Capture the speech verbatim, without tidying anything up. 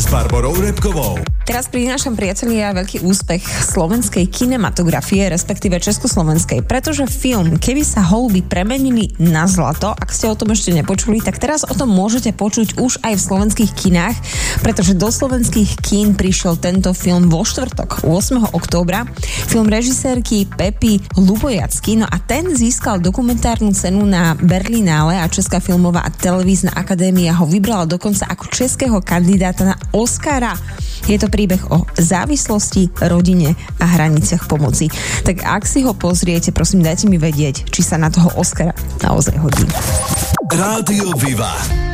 Barborou Repkovou. Teraz prinášam, priatelia, veľký úspech slovenskej kinematografie, respektíve československej, pretože film Keby sa holuby premenili na zlato, ak ste o tom ešte nepočuli, tak teraz o tom môžete počuť už aj v slovenských kinách, pretože do slovenských kín prišiel tento film vo štvrtok, ôsmeho októbra. Film režisérky Pepy Lubojacky, no a ten získal dokumentárnu cenu na Berlinále a Česká filmová a televízna akadémia ho vybrala dokonca ako českého kandidáta na Oscara. Je to príbeh o závislosti, rodine a hraniciach pomoci. Tak ak si ho pozriete, prosím, dajte mi vedieť, či sa na toho Oscara naozaj hodí. Rádio Viva.